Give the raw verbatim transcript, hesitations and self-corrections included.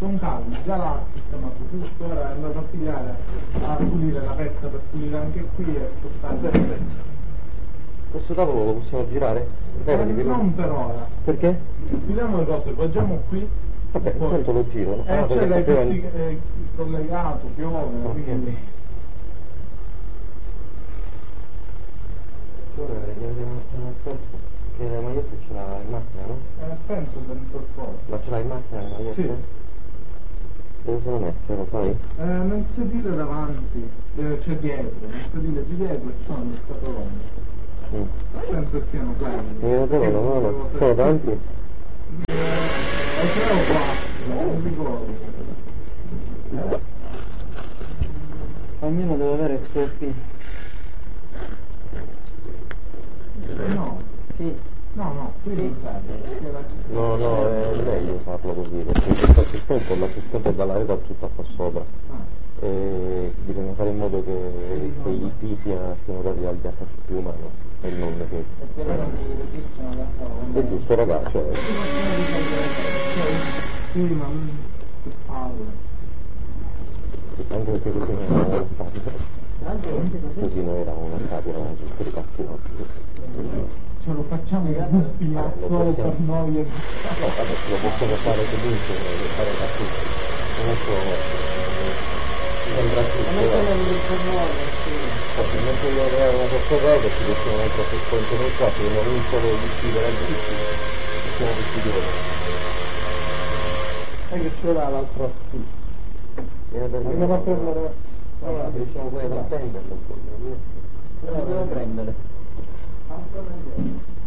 con calma, già l'ha sistemato tutto, ora è andato a pigliare, a pulire la pezza per pulire anche qui e spostare. Questo tavolo lo possiamo girare? Eh, non per ora. Perché? Filiamo le cose, poggiamo qui. Vabbè, poi... intanto lo giro, no? Eh, Ah, c'è l'hai sapeva... più eh, collegato, piove, okay. Quindi... Ora vediamo un posto, che la maglietta ce l'ha in macchina, no? Eh, penso dentro il corpo. Ma ce l'ha in macchina la maglietta? Sì. Dove sono messe, lo sai? Eh, nel sedile davanti, eh, c'è dietro, nel sedile di dietro ci sono gli scatoloni. Mm. Penso che siano quelli. Io non no, no, no. Sono tanti? Eh, tre o quattro, non ricordo. Eh. Ognuno deve avere il suo fine. No. Sì. No, no, qui non serve. No, no, è meglio farlo così, perché questo assistente, l'assistente dalla rete tutta qua sopra. Ah. E bisogna fare in modo che, che i pisi siano dati dal diaframma più umano e non che... È giusto, ragazzi, cioè... Sì, ma che palle. Sì, anche perché così non eravamo lontani. Così noi eravamo lontani, eravamo tutti i cazzi nostri. Ce lo facciamo pigliare solo per noi e... No, vabbè, lo possiamo fare comunque, per fare da tutti. Non è solo... Sembra tutto, eh. Mentre io avevo una sottoterra ci mettiamo un altro sottoterra noi qua, se non un solo uccidere a tutti, siamo tutti due. E che ce l'ha l'altro artista? Andiamo a prendere... Allora, riusciamo poi ad attenderlo, non devo prendere.